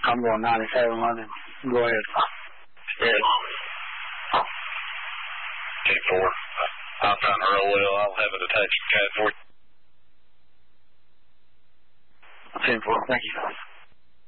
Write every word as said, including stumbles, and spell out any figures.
I'm going ninety-seven London. Go ahead. Good. ten four. I'm trying to roll well. I'll have it attached to Cat four. ten four. Thank you.